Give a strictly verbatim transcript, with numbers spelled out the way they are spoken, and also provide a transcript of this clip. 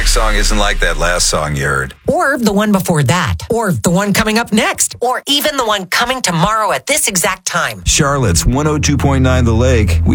next song isn't like that last song you heard. Or the one before that. Or the one coming up next. Or even the one coming tomorrow at this exact time. Charlotte's one oh two point nine The Lake. We